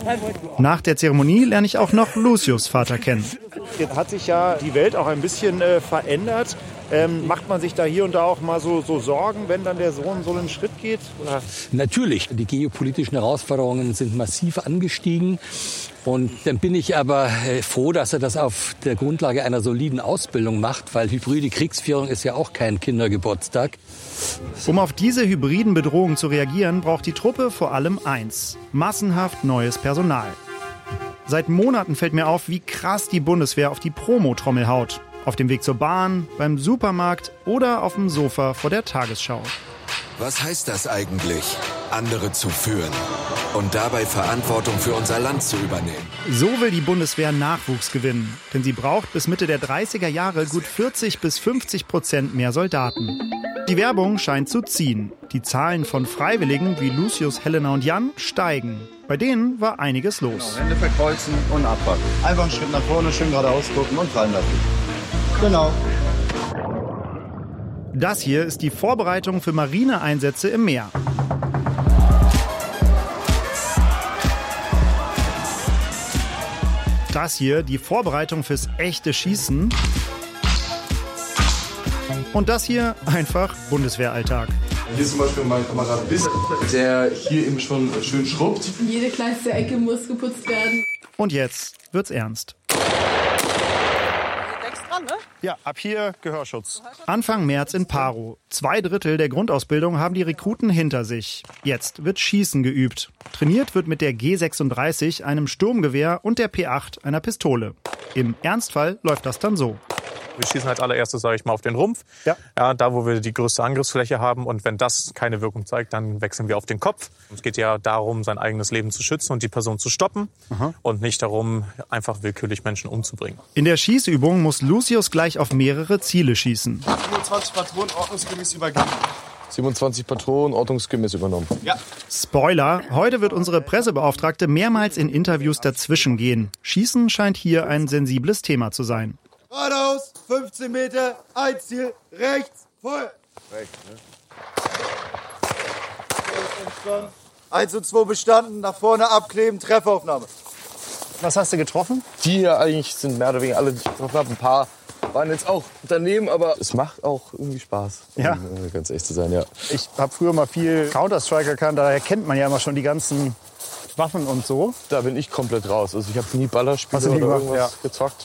Nach der Zeremonie lerne ich auch noch Lucius Vater kennen. Jetzt hat sich ja die Welt auch ein bisschen verändert. Macht man sich da hier und da auch mal so Sorgen, wenn dann der Sohn so einen Schritt geht? Oder? Natürlich, die geopolitischen Herausforderungen sind massiv angestiegen. Und dann bin ich aber froh, dass er das auf der Grundlage einer soliden Ausbildung macht, weil hybride Kriegsführung ist ja auch kein Kindergeburtstag. Um auf diese hybriden Bedrohungen zu reagieren, braucht die Truppe vor allem eins: massenhaft neues Personal. Seit Monaten fällt mir auf, wie krass die Bundeswehr auf die Promotrommel haut. Auf dem Weg zur Bahn, beim Supermarkt oder auf dem Sofa vor der Tagesschau. Was heißt das eigentlich, andere zu führen und dabei Verantwortung für unser Land zu übernehmen? So will die Bundeswehr Nachwuchs gewinnen. Denn sie braucht bis Mitte der 30er Jahre gut 40-50% mehr Soldaten. Die Werbung scheint zu ziehen. Die Zahlen von Freiwilligen wie Lucius, Helena und Jan steigen. Bei denen war einiges los. Hände verkreuzen und abpacken. Einfach einen Schritt nach vorne, schön geradeaus gucken und fallen lassen. Genau. Das hier ist die Vorbereitung für Marineeinsätze im Meer. Das hier die Vorbereitung fürs echte Schießen. Und das hier einfach Bundeswehralltag. Hier ist zum Beispiel mein Kamerad Biss, der hier eben schon schön schrubbt. Jede kleinste Ecke muss geputzt werden. Und jetzt wird's ernst. Dran, ne? Ja, ab hier Gehörschutz. Anfang März in Paro. 2/3 der Grundausbildung haben die Rekruten hinter sich. Jetzt wird Schießen geübt. Trainiert wird mit der G36, einem Sturmgewehr und der P8, einer Pistole. Im Ernstfall läuft das dann so. Wir schießen als allererstes, sage ich mal, auf den Rumpf. Ja, da, wo wir die größte Angriffsfläche haben. Und wenn das keine Wirkung zeigt, dann wechseln wir auf den Kopf. Es geht ja darum, sein eigenes Leben zu schützen und die Person zu stoppen. Und nicht darum, einfach willkürlich Menschen umzubringen. In der Schießübung muss Lucius gleich auf mehrere Ziele schießen. 27 Patronen ordnungsgemäß übergeben. 27 Patronen ordnungsgemäß übernommen. Ja. Spoiler, heute wird unsere Pressebeauftragte mehrmals in Interviews dazwischen gehen. Schießen scheint hier ein sensibles Thema zu sein. Geradeaus, 15 Meter, ein Ziel, rechts, voll. Rechts, ne? 1 und 2 bestanden, nach vorne abkleben, Treffaufnahme. Was hast du getroffen? Die hier eigentlich sind mehr oder weniger alle, die ich getroffen habe. Ein paar waren jetzt auch daneben, aber es macht auch irgendwie Spaß, Ja. um ganz echt zu sein, ja. Ich habe früher mal viel Counter-Strike gekannt, daher kennt man ja immer schon die ganzen Waffen und so. Da bin ich komplett raus. Also ich habe nie Ballerspiele Hast du nie oder gemacht? irgendwas gezockt.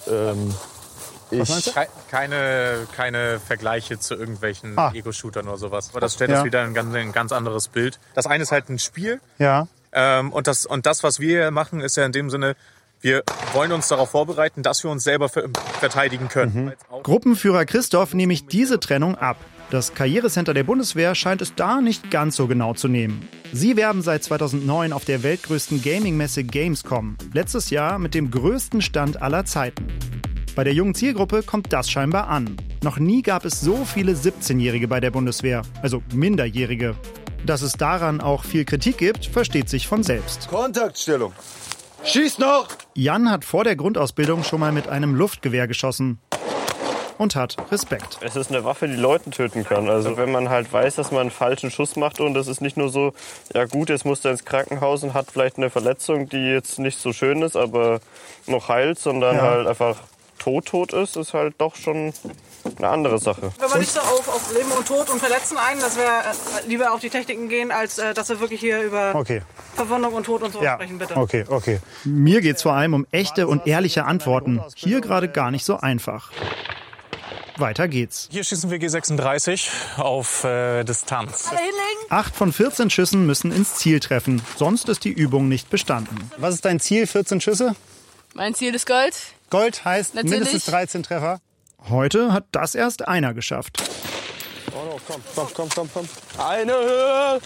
Keine Vergleiche zu irgendwelchen Ego-Shootern oder sowas. Aber das stellt das wieder ein ganz anderes Bild. Das eine ist halt ein Spiel. Ja. Und das, was wir hier machen, ist ja in dem Sinne, wir wollen uns darauf vorbereiten, dass wir uns selber verteidigen können. Gruppenführer Christoph nehme ich diese Trennung ab. Das Karrierecenter der Bundeswehr scheint es da nicht ganz so genau zu nehmen. Sie werben seit 2009 auf der weltgrößten Gaming-Messe Gamescom. Letztes Jahr mit dem größten Stand aller Zeiten. Bei der jungen Zielgruppe kommt das scheinbar an. Noch nie gab es so viele 17-Jährige bei der Bundeswehr, also Minderjährige. Dass es daran auch viel Kritik gibt, versteht sich von selbst. Kontaktstellung. Schieß noch! Jan hat vor der Grundausbildung schon mal mit einem Luftgewehr geschossen und hat Respekt. Es ist eine Waffe, die Leuten töten kann. Also wenn man halt weiß, dass man einen falschen Schuss macht und das ist nicht nur so, ja gut, jetzt muss er ins Krankenhaus und hat vielleicht eine Verletzung, die jetzt nicht so schön ist, aber noch heilt, sondern halt einfach tot ist halt doch schon eine andere Sache. Wenn man nicht so auf Leben und Tod und Verletzen ein, dass wir lieber auf die Techniken gehen, als dass wir wirklich hier über Verwundung und Tod und so sprechen, bitte. Okay. Mir geht's vor allem um echte und ehrliche Antworten. Hier gerade gar nicht so einfach. Weiter geht's. Hier schießen wir G36 auf Distanz. 8 von 14 Schüssen müssen ins Ziel treffen, sonst ist die Übung nicht bestanden. Was ist dein Ziel? 14 Schüsse? Mein Ziel ist Gold. Gold heißt Natürlich. mindestens 13 Treffer. Heute hat das erst einer geschafft. Oh, komm. Eine Höhe!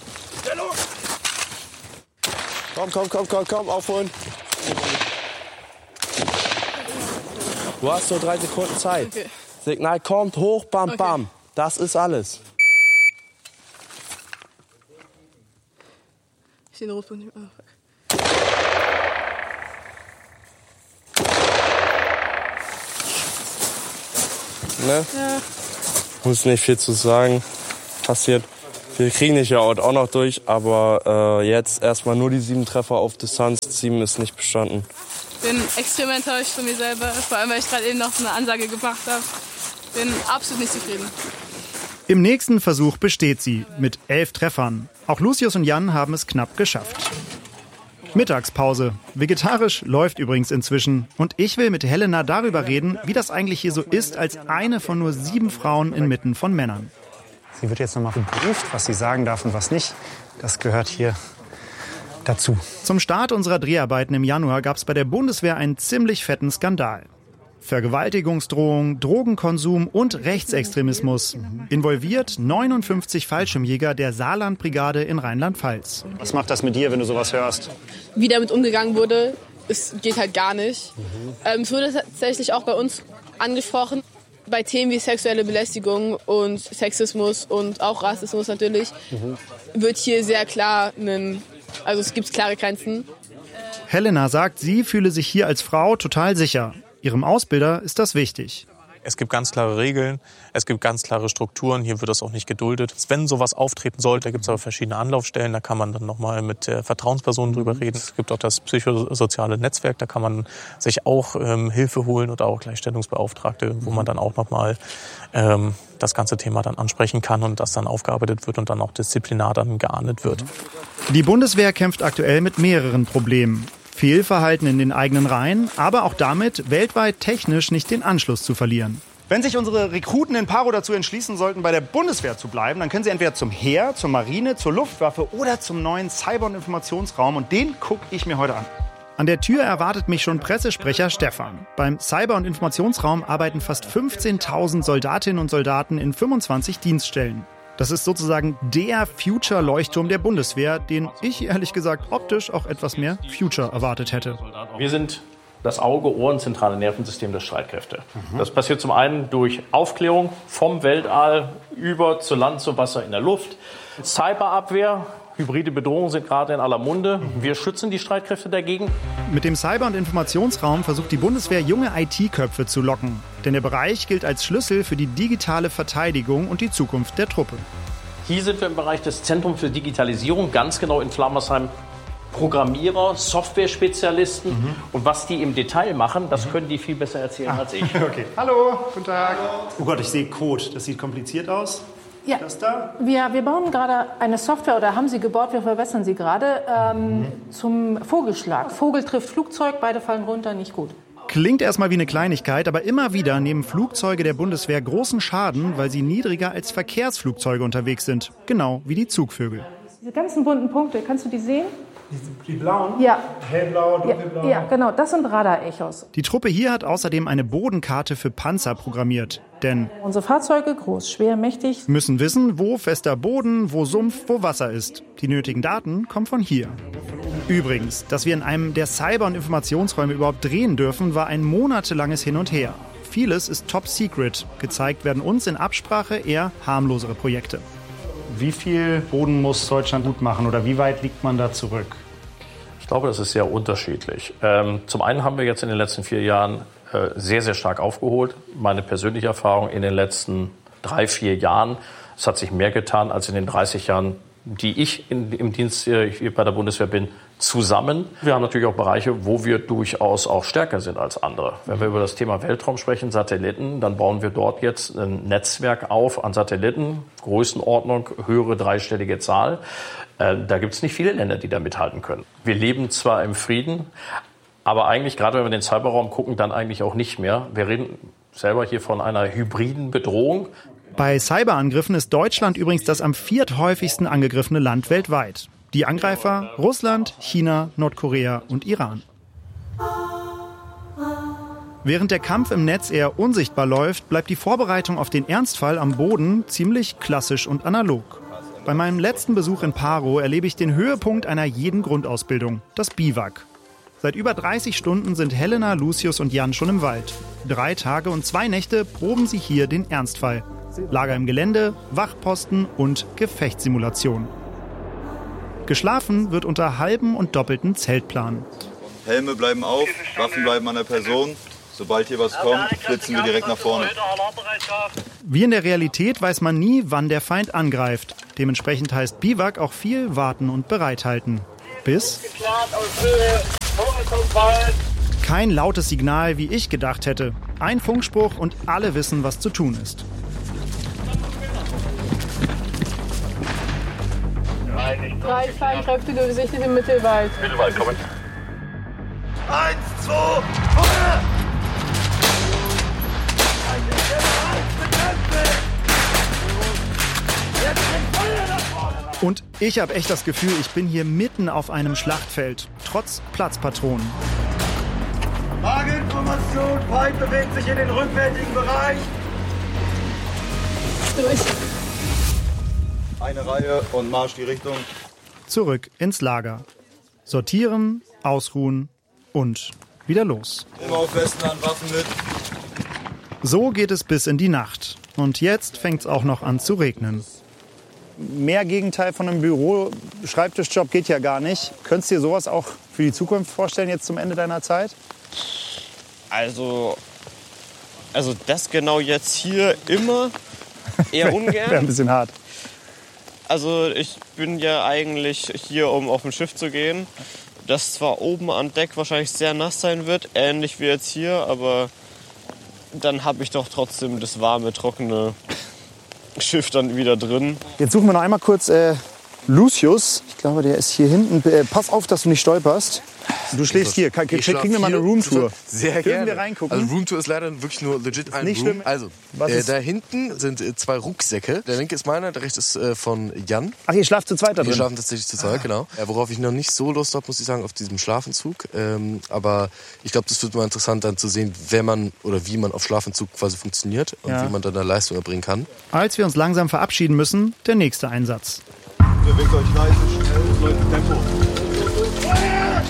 Komm, aufholen. Du hast nur 3 Sekunden Zeit. Okay. Signal kommt, hoch, bam, bam. Das ist alles. Ich sehe den Rotpunkt nicht mehr. Ne? Ja. Muss nicht viel zu sagen. Passiert Wir kriegen nicht ja auch noch durch, aber jetzt erstmal nur die 7 Treffer auf Distanz. 7 ist nicht bestanden. Ich bin extrem enttäuscht von mir selber, vor allem weil ich gerade eben noch eine Ansage gemacht habe. Bin absolut nicht zufrieden. Im nächsten Versuch besteht sie mit 11 Treffern. Auch Lucius und Jan haben es knapp geschafft. Mittagspause. Vegetarisch läuft übrigens inzwischen. Und ich will mit Helena darüber reden, wie das eigentlich hier so ist, als eine von nur 7 Frauen inmitten von Männern. Sie wird jetzt nochmal gebrieft, was sie sagen darf und was nicht. Das gehört hier dazu. Zum Start unserer Dreharbeiten im Januar gab es bei der Bundeswehr einen ziemlich fetten Skandal. Vergewaltigungsdrohung, Drogenkonsum und Rechtsextremismus. Involviert 59 Fallschirmjäger der Saarlandbrigade in Rheinland-Pfalz. Was macht das mit dir, wenn du sowas hörst? Wie damit umgegangen wurde, es geht halt gar nicht. Es wurde tatsächlich auch bei uns angesprochen. Bei Themen wie sexuelle Belästigung und Sexismus und auch Rassismus natürlich, wird hier sehr klar, also es gibt klare Grenzen. Helena sagt, sie fühle sich hier als Frau total sicher. Ihrem Ausbilder ist das wichtig. Es gibt ganz klare Regeln, es gibt ganz klare Strukturen, hier wird das auch nicht geduldet. Wenn sowas auftreten sollte, da gibt es aber verschiedene Anlaufstellen, da kann man dann nochmal mit Vertrauenspersonen drüber reden. Es gibt auch das psychosoziale Netzwerk, da kann man sich auch Hilfe holen oder auch Gleichstellungsbeauftragte, wo man dann auch nochmal das ganze Thema dann ansprechen kann und das dann aufgearbeitet wird und dann auch disziplinar dann geahndet wird. Die Bundeswehr kämpft aktuell mit mehreren Problemen. Fehlverhalten in den eigenen Reihen, aber auch damit, weltweit technisch nicht den Anschluss zu verlieren. Wenn sich unsere Rekruten in Paro dazu entschließen sollten, bei der Bundeswehr zu bleiben, dann können sie entweder zum Heer, zur Marine, zur Luftwaffe oder zum neuen Cyber- und Informationsraum. Und den gucke ich mir heute an. An der Tür erwartet mich schon Pressesprecher Stefan. Beim Cyber- und Informationsraum arbeiten fast 15.000 Soldatinnen und Soldaten in 25 Dienststellen. Das ist sozusagen der Future-Leuchtturm der Bundeswehr, den ich ehrlich gesagt optisch auch etwas mehr Future erwartet hätte. Wir sind das Auge, Ohr und zentrale Nervensystem der Streitkräfte. Das passiert zum einen durch Aufklärung vom Weltall über zu Land, zu Wasser, in der Luft. Cyberabwehr, hybride Bedrohungen sind gerade in aller Munde. Wir schützen die Streitkräfte dagegen. Mit dem Cyber- und Informationsraum versucht die Bundeswehr, junge IT-Köpfe zu locken. Denn der Bereich gilt als Schlüssel für die digitale Verteidigung und die Zukunft der Truppe. Hier sind wir im Bereich des Zentrums für Digitalisierung, ganz genau in Flamersheim. Programmierer, Software-Spezialisten und was die im Detail machen, das können die viel besser erzählen als ich. Okay. Hallo, guten Tag. Oh Gott, ich sehe Code. Das sieht kompliziert aus. Ja, das da? Wir bauen gerade eine Software oder haben sie gebaut, wir verbessern sie gerade, zum Vogelschlag. Vogel trifft Flugzeug, beide fallen runter, nicht gut. Klingt erstmal wie eine Kleinigkeit, aber immer wieder nehmen Flugzeuge der Bundeswehr großen Schaden, weil sie niedriger als Verkehrsflugzeuge unterwegs sind. Genau wie die Zugvögel. Diese ganzen bunten Punkte, kannst du die sehen? Die blauen? Ja. Hellblau, dunkelblau? Ja, genau, das sind Radarechos. Die Truppe hier hat außerdem eine Bodenkarte für Panzer programmiert. Denn unsere Fahrzeuge, groß, schwer, mächtig, müssen wissen, wo fester Boden, wo Sumpf, wo Wasser ist. Die nötigen Daten kommen von hier. Übrigens, dass wir in einem der Cyber- und Informationsräume überhaupt drehen dürfen, war ein monatelanges Hin und Her. Vieles ist top secret. Gezeigt werden uns in Absprache eher harmlosere Projekte. Wie viel Boden muss Deutschland gut machen oder wie weit liegt man da zurück? Ich glaube, das ist sehr unterschiedlich. Zum einen haben wir jetzt in den letzten 4 Jahren sehr, sehr stark aufgeholt. Meine persönliche Erfahrung in den letzten 3-4 Jahren, es hat sich mehr getan als in den 30 Jahren, die ich im Dienst hier bei der Bundeswehr bin, zusammen. Wir haben natürlich auch Bereiche, wo wir durchaus auch stärker sind als andere. Wenn wir über das Thema Weltraum sprechen, Satelliten, dann bauen wir dort jetzt ein Netzwerk auf an Satelliten, Größenordnung, höhere dreistellige Zahl. Da gibt es nicht viele Länder, die da mithalten können. Wir leben zwar im Frieden, aber eigentlich, gerade wenn wir in den Cyberraum gucken, dann eigentlich auch nicht mehr. Wir reden selber hier von einer hybriden Bedrohung. Bei Cyberangriffen ist Deutschland übrigens das am 4. angegriffene Land weltweit. Die Angreifer Russland, China, Nordkorea und Iran. Während der Kampf im Netz eher unsichtbar läuft, bleibt die Vorbereitung auf den Ernstfall am Boden ziemlich klassisch und analog. Bei meinem letzten Besuch in Paro erlebe ich den Höhepunkt einer jeden Grundausbildung, das Biwak. Seit über 30 Stunden sind Helena, Lucius und Jan schon im Wald. 3 Tage und 2 Nächte proben sie hier den Ernstfall. Lager im Gelände, Wachposten und Gefechtssimulation. Geschlafen wird unter halben und doppelten Zeltplan. Helme bleiben auf, Waffen bleiben an der Person. Sobald hier was kommt, flitzen wir direkt nach vorne. Wie in der Realität weiß man nie, wann der Feind angreift. Dementsprechend heißt Biwak auch viel warten und bereithalten. Bis kein lautes Signal, wie ich gedacht hätte. Ein Funkspruch und alle wissen, was zu tun ist. Drei feinkräftige Gesichter im Mittelwald. Mittelwald, kommen. 1, 2, Feuer! Und ich habe echt das Gefühl, ich bin hier mitten auf einem Schlachtfeld, trotz Platzpatronen. Lagebinformation, Feind bewegt sich in den rückwärtigen Bereich. Durch. Eine Reihe und Marsch die Richtung. Zurück ins Lager. Sortieren, ausruhen und wieder los. Immer auf Westen an, Waffen mit. So geht es bis in die Nacht. Und jetzt fängt es auch noch an zu regnen. Mehr Gegenteil von einem Büro-Schreibtischjob geht ja gar nicht. Könntest du dir sowas auch für die Zukunft vorstellen, jetzt zum Ende deiner Zeit? Also das genau jetzt hier immer eher ungern. Wäre ein bisschen hart. Also ich bin ja eigentlich hier, um auf ein Schiff zu gehen, das zwar oben an Deck wahrscheinlich sehr nass sein wird, ähnlich wie jetzt hier, aber dann habe ich doch trotzdem das warme, trockene Schiff dann wieder drin. Jetzt suchen wir noch einmal kurz Lucius. Ich glaube, der ist hier hinten. Pass auf, dass du nicht stolperst. Du schläfst hier. Kriegen wir mal eine Roomtour? Sehr gerne. Dürfen wir reingucken? Also Roomtour ist leider wirklich nur legit ein Nicht Room. schlimm. Also, da hinten sind 2 Rucksäcke. Der linke ist meiner, der rechte ist von Jan. Ach, ihr schlaft zu zweit da drin? Wir schlafen tatsächlich zu zweit, genau. Worauf ich noch nicht so Lust habe, muss ich sagen, auf diesem Schlafentzug. Aber ich glaube, das wird mal interessant dann zu sehen, wer man oder wie man auf Schlafentzug quasi funktioniert und wie man dann da Leistung erbringen kann. Als wir uns langsam verabschieden müssen, der nächste Einsatz. Bewegt euch leise, schnell, Leute, Tempo. Feuer!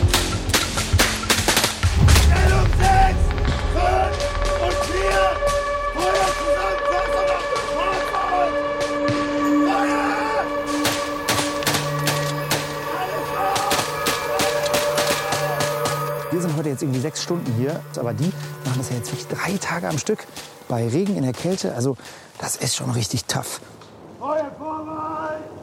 Stellung 6, 5 und 4. Feuer zusammen, Körper auf dem Fahrzeug. Feuer! Wir sind heute jetzt irgendwie 6 Stunden hier, aber die machen das ja jetzt wirklich 3 Tage am Stück. Bei Regen, in der Kälte, also das ist schon richtig tough. Feuer vorwärts!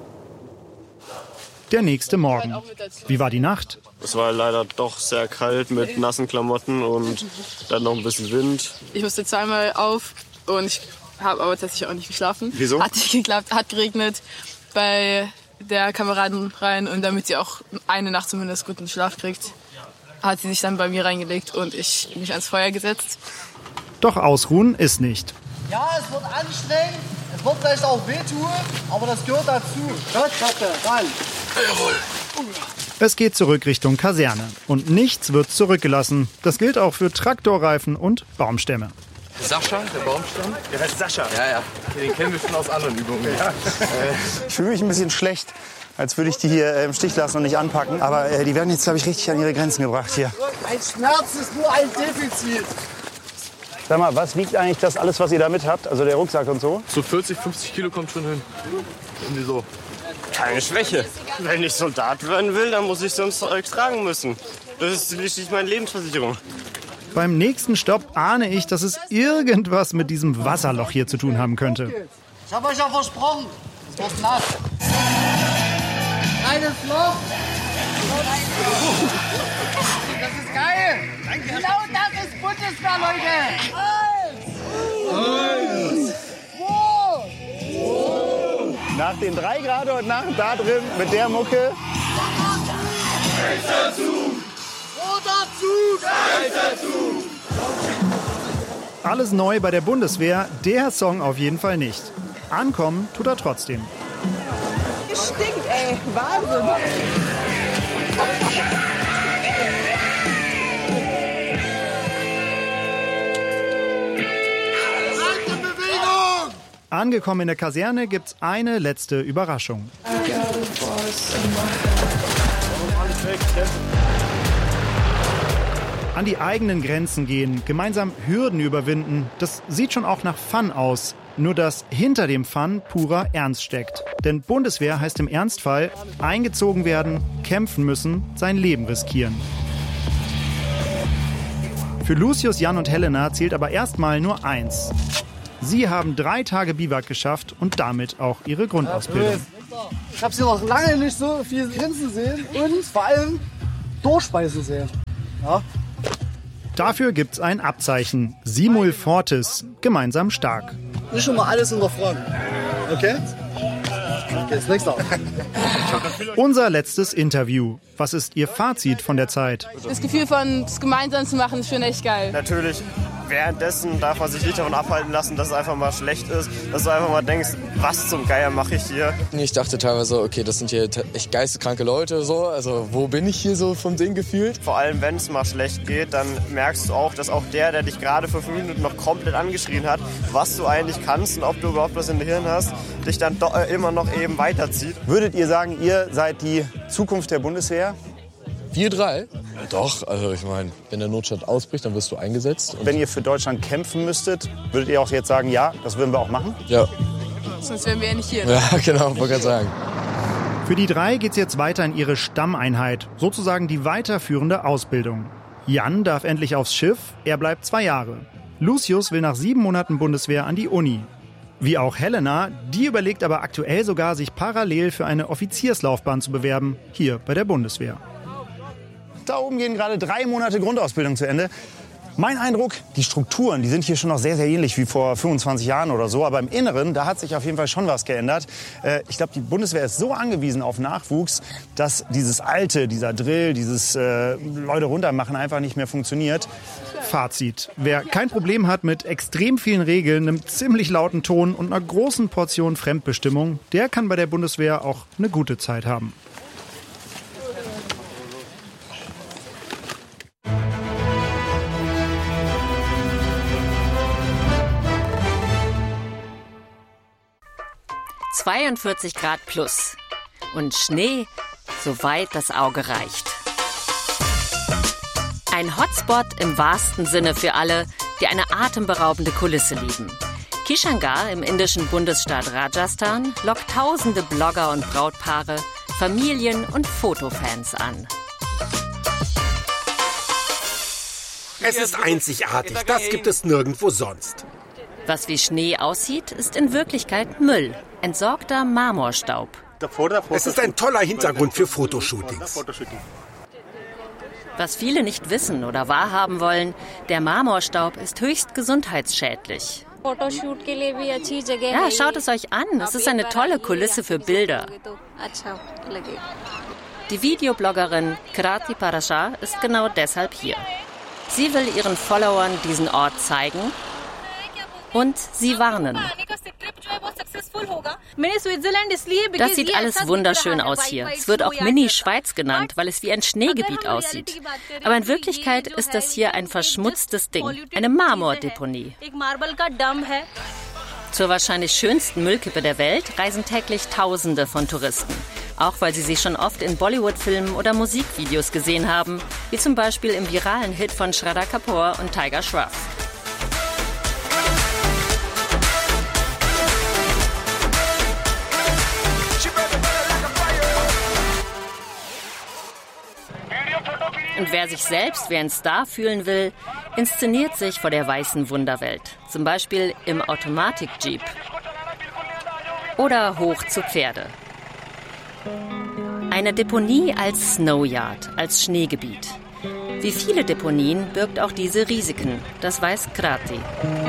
Der nächste Morgen. Wie war die Nacht? Es war leider doch sehr kalt mit nassen Klamotten und dann noch ein bisschen Wind. Ich musste zweimal auf und ich habe aber tatsächlich auch nicht geschlafen. Wieso? Hat nicht geklappt, hat geregnet bei der Kameraden rein und damit sie auch eine Nacht zumindest guten Schlaf kriegt, hat sie sich dann bei mir reingelegt und ich mich ans Feuer gesetzt. Doch ausruhen ist nicht. Ja, es wird anstrengend, es wird vielleicht auch wehtun, aber das gehört dazu. Schatzkacke, rein. Jawohl. Es geht zurück Richtung Kaserne. Und nichts wird zurückgelassen. Das gilt auch für Traktorreifen und Baumstämme. Sascha, der Baumstamm? Der heißt Sascha. Ja. Den kennen wir schon aus anderen Übungen. Ja. Ich fühle mich ein bisschen schlecht, als würde ich die hier im Stich lassen und nicht anpacken. Aber die werden jetzt, glaube ich, richtig an ihre Grenzen gebracht hier. Ein Schmerz ist nur ein Defizit. Sag mal, was wiegt eigentlich das alles, was ihr da mit habt? Also der Rucksack und so? So 40, 50 Kilo kommt schon hin. Irgendwie so. Keine Schwäche. Wenn ich Soldat werden will, dann muss ich sonst tragen müssen. Das ist schließlich meine Lebensversicherung. Beim nächsten Stopp ahne ich, dass es irgendwas mit diesem Wasserloch hier zu tun haben könnte. Ich habe euch ja versprochen, es wird nass. Reines Loch. Das ist geil. Genau das ist Bundeswehr, Leute. 1, 2. Nach den 3 Grad heute Nacht da drin mit der Mucke. Rechter Zug. Roter Zug. Rechter Zug. Alles neu bei der Bundeswehr, der Song auf jeden Fall nicht. Ankommen tut er trotzdem. Stinkt, ey. Wahnsinn. Angekommen in der Kaserne gibt's eine letzte Überraschung. An die eigenen Grenzen gehen, gemeinsam Hürden überwinden, das sieht schon auch nach Fun aus. Nur dass hinter dem Fun purer Ernst steckt. Denn Bundeswehr heißt im Ernstfall eingezogen werden, kämpfen müssen, sein Leben riskieren. Für Lucius, Jan und Helena zählt aber erstmal nur eins. Sie haben 3 Tage Biwak geschafft und damit auch ihre Grundausbildung. Ich habe sie noch lange nicht so viel grinsen sehen und vor allem durchspeisen sehen. Ja. Dafür gibt's ein Abzeichen. Simul Fortis, gemeinsam stark. Nicht schon mal alles hinterfragen. Okay? Okay, ist nichts auf. Unser letztes Interview. Was ist Ihr Fazit von der Zeit? Das Gefühl von es gemeinsam zu machen ist schon echt geil. Natürlich, währenddessen darf man sich nicht davon abhalten lassen, dass es einfach mal schlecht ist. Dass du einfach mal denkst, was zum Geier mache ich hier? Ich dachte teilweise, okay, das sind hier echt geisteskranke Leute. So. Also wo bin ich hier so vom Ding gefühlt? Vor allem, wenn es mal schlecht geht, dann merkst du auch, dass auch der dich gerade für 5 Minuten noch komplett angeschrien hat, was du eigentlich kannst und ob du überhaupt was in den Hirn hast, dich dann doch immer noch eben weiterzieht. Würdet ihr sagen, ihr seid die Zukunft der Bundeswehr? Wir 3? Ja, doch, also ich meine, wenn der Notstand ausbricht, dann wirst du eingesetzt. Und wenn ihr für Deutschland kämpfen müsstet, würdet ihr auch jetzt sagen, ja, das würden wir auch machen? Ja. Sonst wären wir ja nicht hier. Ja, genau, wollte gerade sagen. Für die 3 geht's jetzt weiter in ihre Stammeinheit, sozusagen die weiterführende Ausbildung. Jan darf endlich aufs Schiff, er bleibt 2 Jahre. Lucius will nach 7 Monaten Bundeswehr an die Uni. Wie auch Helena, die überlegt aber aktuell sogar, sich parallel für eine Offizierslaufbahn zu bewerben, hier bei der Bundeswehr. Da oben gehen gerade 3 Monate Grundausbildung zu Ende. Mein Eindruck, die Strukturen, die sind hier schon noch sehr, sehr ähnlich wie vor 25 Jahren oder so. Aber im Inneren, da hat sich auf jeden Fall schon was geändert. Ich glaube, die Bundeswehr ist so angewiesen auf Nachwuchs, dass dieses Alte, dieser Drill, dieses Leute runtermachen einfach nicht mehr funktioniert. Fazit. Wer kein Problem hat mit extrem vielen Regeln, einem ziemlich lauten Ton und einer großen Portion Fremdbestimmung, der kann bei der Bundeswehr auch eine gute Zeit haben. +42 Grad und Schnee, soweit das Auge reicht. Ein Hotspot im wahrsten Sinne für alle, die eine atemberaubende Kulisse lieben. Kishangarh im indischen Bundesstaat Rajasthan lockt tausende Blogger und Brautpaare, Familien und Fotofans an. Es ist einzigartig, das gibt es nirgendwo sonst. Was wie Schnee aussieht, ist in Wirklichkeit Müll, entsorgter Marmorstaub. Es ist ein toller Hintergrund für Fotoshootings. Was viele nicht wissen oder wahrhaben wollen, der Marmorstaub ist höchst gesundheitsschädlich. Ja, schaut es euch an, es ist eine tolle Kulisse für Bilder. Die Videobloggerin Krati Parashar ist genau deshalb hier. Sie will ihren Followern diesen Ort zeigen und sie warnen. Das sieht alles wunderschön aus hier. Es wird auch Mini-Schweiz genannt, weil es wie ein Schneegebiet aussieht. Aber in Wirklichkeit ist das hier ein verschmutztes Ding, eine Marmordeponie. Zur wahrscheinlich schönsten Müllkippe der Welt reisen täglich Tausende von Touristen. Auch weil sie sie schon oft in Bollywood-Filmen oder Musikvideos gesehen haben, wie zum Beispiel im viralen Hit von Shraddha Kapoor und Tiger Shroff. Und wer sich selbst wie ein Star fühlen will, inszeniert sich vor der weißen Wunderwelt. Zum Beispiel im Automatik-Jeep. Oder hoch zu Pferde. Eine Deponie als Snowyard, als Schneegebiet. Wie viele Deponien birgt auch diese Risiken, das weiß Krati.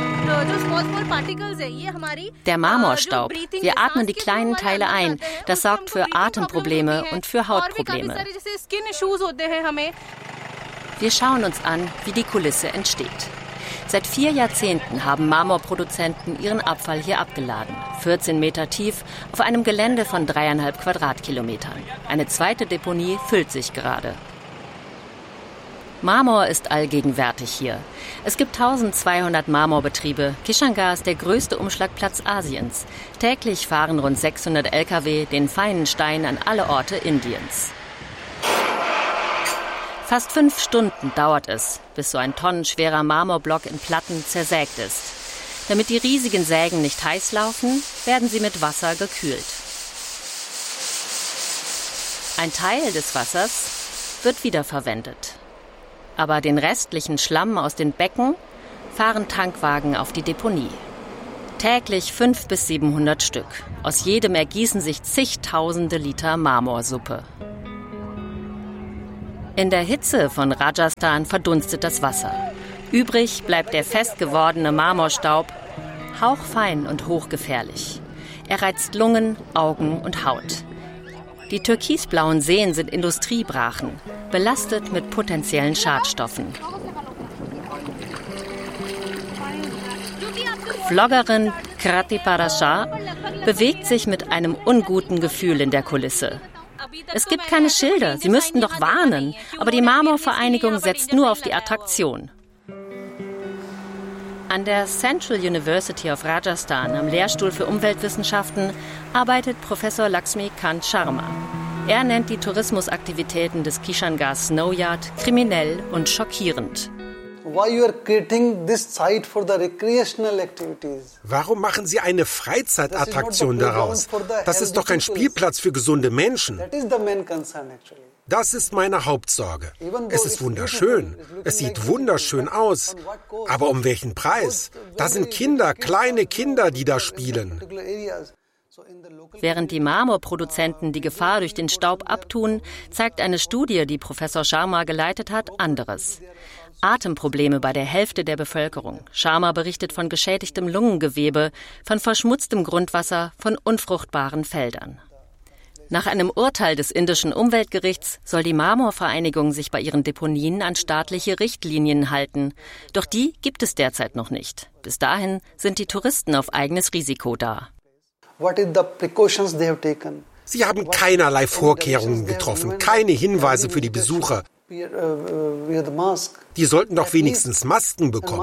Der Marmorstaub, wir atmen die kleinen Teile ein, das sorgt für Atemprobleme und für Hautprobleme. Wir schauen uns an, wie die Kulisse entsteht. Seit 4 Jahrzehnten haben Marmorproduzenten ihren Abfall hier abgeladen. 14 Meter tief, auf einem Gelände von 3,5 Quadratkilometern. Eine zweite Deponie füllt sich gerade. Marmor ist allgegenwärtig hier. Es gibt 1200 Marmorbetriebe. Kishangarh ist der größte Umschlagplatz Asiens. Täglich fahren rund 600 Lkw den feinen Stein an alle Orte Indiens. Fast 5 Stunden dauert es, bis so ein tonnenschwerer Marmorblock in Platten zersägt ist. Damit die riesigen Sägen nicht heiß laufen, werden sie mit Wasser gekühlt. Ein Teil des Wassers wird wiederverwendet. Aber den restlichen Schlamm aus den Becken fahren Tankwagen auf die Deponie. Täglich 500 bis 700 Stück. Aus jedem ergießen sich zigtausende Liter Marmorsuppe. In der Hitze von Rajasthan verdunstet das Wasser. Übrig bleibt der fest gewordene Marmorstaub, hauchfein und hochgefährlich. Er reizt Lungen, Augen und Haut. Die türkisblauen Seen sind Industriebrachen, belastet mit potenziellen Schadstoffen. Vloggerin Krati Parashar bewegt sich mit einem unguten Gefühl in der Kulisse. Es gibt keine Schilder, sie müssten doch warnen, aber die Marmorvereinigung setzt nur auf die Attraktion. An der Central University of Rajasthan am Lehrstuhl für Umweltwissenschaften arbeitet Professor Lakshmi Kant Sharma. Er nennt die Tourismusaktivitäten des Kishangarh Snow Yard kriminell und schockierend. Warum machen Sie eine Freizeitattraktion daraus? Das ist doch ein Spielplatz für gesunde Menschen. Das ist meine Hauptsorge. Es ist wunderschön. Es sieht wunderschön aus. Aber um welchen Preis? Da sind Kinder, kleine Kinder, die da spielen. Während die Marmorproduzenten die Gefahr durch den Staub abtun, zeigt eine Studie, die Professor Sharma geleitet hat, anderes. Atemprobleme bei der Hälfte der Bevölkerung. Sharma berichtet von geschädigtem Lungengewebe, von verschmutztem Grundwasser, von unfruchtbaren Feldern. Nach einem Urteil des indischen Umweltgerichts soll die Marmorvereinigung sich bei ihren Deponien an staatliche Richtlinien halten. Doch die gibt es derzeit noch nicht. Bis dahin sind die Touristen auf eigenes Risiko da. Sie haben keinerlei Vorkehrungen getroffen, keine Hinweise für die Besucher. Die sollten doch wenigstens Masken bekommen.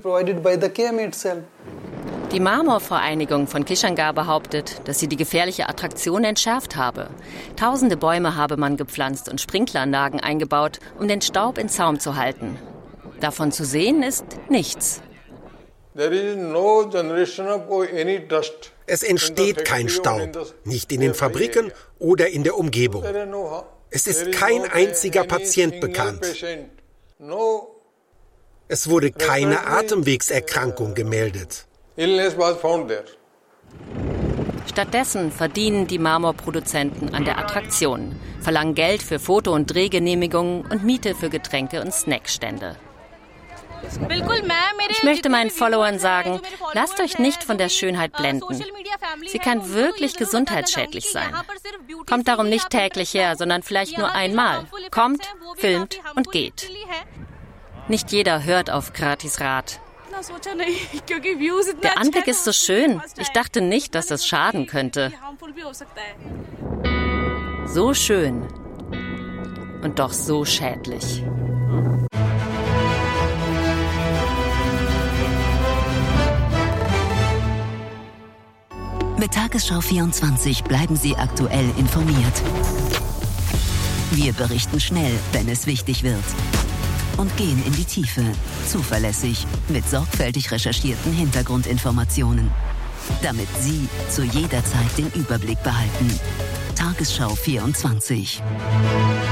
Die Marmorvereinigung von Kishangarh behauptet, dass sie die gefährliche Attraktion entschärft habe. Tausende Bäume habe man gepflanzt und Sprinkleranlagen eingebaut, um den Staub in Zaum zu halten. Davon zu sehen ist nichts. Es entsteht kein Staub, nicht in den Fabriken oder in der Umgebung. Es ist kein einziger Patient bekannt. Es wurde keine Atemwegserkrankung gemeldet. Stattdessen verdienen die Marmorproduzenten an der Attraktion, verlangen Geld für Foto- und Drehgenehmigungen und Miete für Getränke und Snackstände. Ich möchte meinen Followern sagen, lasst euch nicht von der Schönheit blenden. Sie kann wirklich gesundheitsschädlich sein. Kommt darum nicht täglich her, sondern vielleicht nur einmal. Kommt, filmt und geht. Nicht jeder hört auf Kratis Rat. Der Anblick ist so schön. Ich dachte nicht, dass das schaden könnte. So schön und doch so schädlich. Mit Tagesschau 24 bleiben Sie aktuell informiert. Wir berichten schnell, wenn es wichtig wird. Und gehen in die Tiefe, zuverlässig, mit sorgfältig recherchierten Hintergrundinformationen. Damit Sie zu jeder Zeit den Überblick behalten. Tagesschau 24.